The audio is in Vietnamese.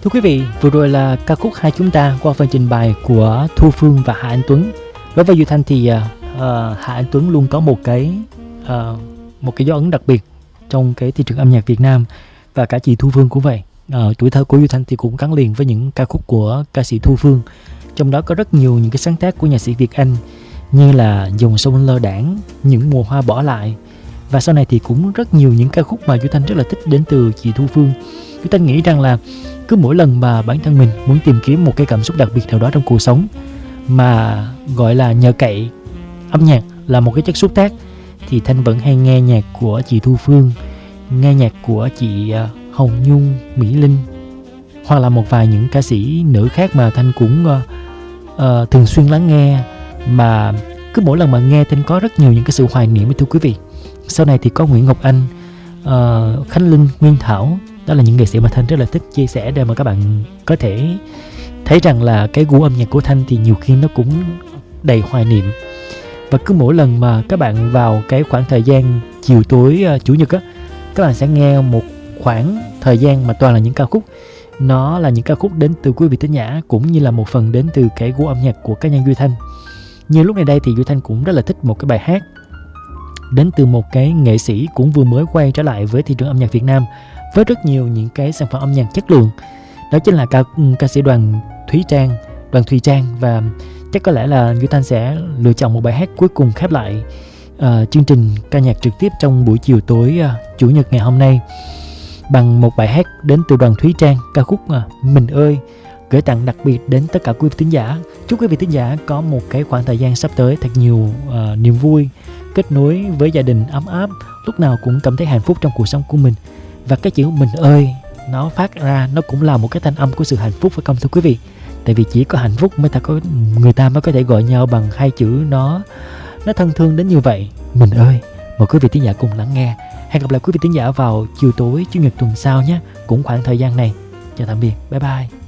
Thưa quý vị, vừa rồi là ca khúc Hai Chúng Ta qua phần trình bày của Thu Phương và Hà Anh Tuấn. Đối với Duy Thanh thì Hà Anh Tuấn luôn có một cái dấu ấn đặc biệt trong cái thị trường âm nhạc Việt Nam, và cả chị Thu Phương cũng vậy. Tuổi thơ của Duy Thanh thì cũng gắn liền với những ca khúc của ca sĩ Thu Phương. Trong đó có rất nhiều những cái sáng tác của nhạc sĩ Việt Anh như là Dòng Sông Lơ Đãng, Những Mùa Hoa Bỏ Lại. Và sau này thì cũng rất nhiều những ca khúc mà Duy Thanh rất là thích đến từ chị Thu Phương. Duy Thanh nghĩ rằng là cứ mỗi lần mà bản thân mình muốn tìm kiếm một cái cảm xúc đặc biệt nào đó trong cuộc sống, mà gọi là nhờ cậy âm nhạc là một cái chất xúc tác, thì Thanh vẫn hay nghe nhạc của chị Thu Phương, nghe nhạc của chị Hồng Nhung, Mỹ Linh, hoặc là một vài những ca sĩ nữ khác mà Thanh cũng thường xuyên lắng nghe. Mà cứ mỗi lần mà nghe Thanh có rất nhiều những cái sự hoài niệm, thưa quý vị. Sau này thì có Nguyễn Ngọc Anh, Khánh Linh, Nguyên Thảo. Đó là những nghệ sĩ mà Thanh rất là thích chia sẻ để mà các bạn có thể thấy rằng là cái gu âm nhạc của Thanh thì nhiều khi nó cũng đầy hoài niệm. Và cứ mỗi lần mà các bạn vào cái khoảng thời gian chiều tối chủ nhật á, các bạn sẽ nghe một khoảng thời gian mà toàn là những ca khúc. Nó là những ca khúc đến từ quý vị thính giả, cũng như là một phần đến từ cái gu âm nhạc của cá nhân Duy Thanh. Như lúc này đây thì Duy Thanh cũng rất là thích một cái bài hát đến từ một cái nghệ sĩ cũng vừa mới quay trở lại với thị trường âm nhạc Việt Nam với rất nhiều những cái sản phẩm âm nhạc chất lượng. Đó chính là ca sĩ Đoàn Thùy Trang. Và chắc có lẽ là Duy Thanh sẽ lựa chọn một bài hát cuối cùng khép lại chương trình ca nhạc trực tiếp trong buổi chiều tối chủ nhật ngày hôm nay, bằng một bài hát đến từ Đoàn Thùy Trang, ca khúc Mình Ơi, gửi tặng đặc biệt đến tất cả quý vị thính giả. Chúc quý vị thính giả có một cái khoảng thời gian sắp tới thật nhiều niềm vui, kết nối với gia đình ấm áp, lúc nào cũng cảm thấy hạnh phúc trong cuộc sống của mình. Và cái chữ Mình Ơi nó phát ra, nó cũng là một cái thanh âm của sự hạnh phúc, phải không thưa quý vị? Tại vì chỉ có hạnh phúc người ta mới có thể gọi nhau bằng hai chữ nó thân thương đến như vậy, Mình Ơi. Mời quý vị thính giả cùng lắng nghe. Hẹn gặp lại quý vị thính giả vào chiều tối chủ nhật tuần sau nhé, cũng khoảng thời gian này. Chào tạm biệt, bye bye.